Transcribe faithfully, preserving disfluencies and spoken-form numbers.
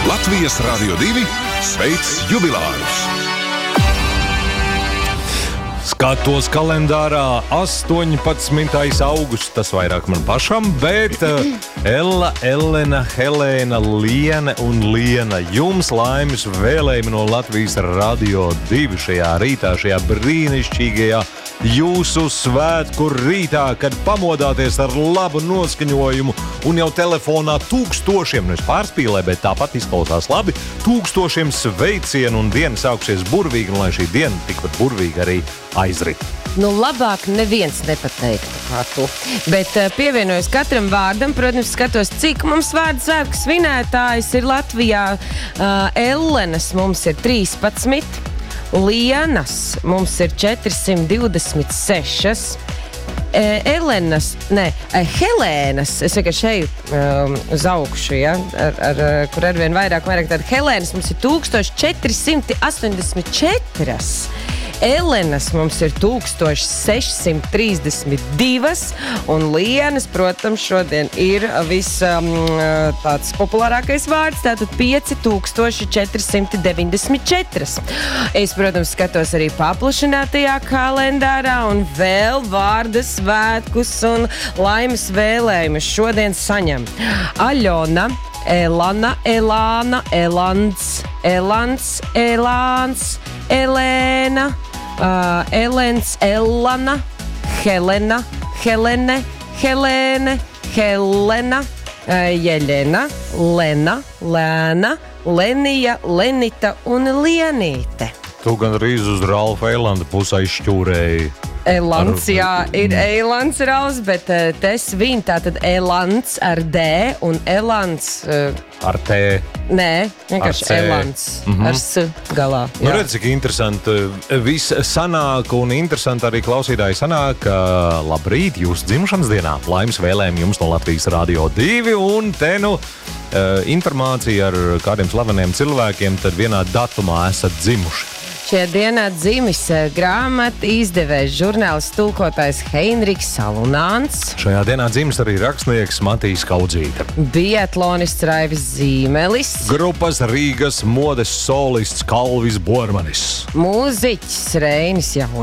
Latvijas Radio divi sveic jubilārus! Skatos kalendārā astoņpadsmitais augusts, tas vairāk man pašam, bet uh, Ella, Elena, Helēna, Liene un Liena, jums laimes vēlējumi no Latvijas Radio divi šajā rītā, šajā brīnišķīgajā jūsu svētku rītā, kad pamodāties ar labu noskaņojumu un jau telefonā tūkstošiem, nu es pārspīlēju, bet tāpat izklausās labi, tūkstošiem sveicienu un diena sākusies burvīgi, un lai šī diena tikpat burvīgi arī aizrit. Nu, labāk neviens nepateiktu kā tu. Bet uh, pievienojos katram vārdam, protams, skatos, cik mums vārdu svētku svinētājs ir Latvijā. Uh, Ellenas mums ir trīspadsmit, Lienas mums ir četrsimt divdesmit seši, Elenas, ne, Helēnas, es vienkārši eju um, uz augšu, ja, ar, ar, kur arvien vairāk, vairāk tāda Helēnas mums ir tūkstoš četri simti astoņdesmit četri. Elenas mums ir tūkstoš sešsimt trīsdesmit divi, un Lienas, protams, šodien ir viss um, tāds populārākais vārds, tātad pieci tūkstoši četri simti deviņdesmit četri. Es, protams, skatos arī paplašinātajā kalendārā un vēl vārda svētkus un laimes vēlējumus šodien saņem Aļona, Elana, Elāna, Elants, Elants, Elāns, Elēna, uh, Elens, Elana, Helena, Helene, Helēne, Helena, uh, Jeļena, Lena, Lēna, Lenija, Lenita un Lienīte. Tu gan arī uz Ralfa Eilanda pusē izšķūrēji. Elants, jā, ir Eilants Rals, bet uh, te svin tātad Elants ar D un Elants uh, ar T. Nē, vienkārši Elants mm-hmm. ar S galā. Nu, redz, cik interesanti. Viss sanāk un interesanti arī klausītāji sanāk. Labrīt, jūsu dzimšanas dienā. Laimes vēlējumi jums no Latvijas Radio divi un te nu informācija ar kādiem slaveniem cilvēkiem, tad vienā datumā esat dzimuši. Šajā dienā dzimis grāmatu izdevējs, žurnālists, tulkotājs Heinrichs Salunāns. Šajā dienā dzimis arī rakstnieks Matīs Kaudzīte. Biatlonists Raivis Zīmelis. Grupas Rīgas modes solists Kalvis Bormanis. Mūziķis Reinis Jauniņš.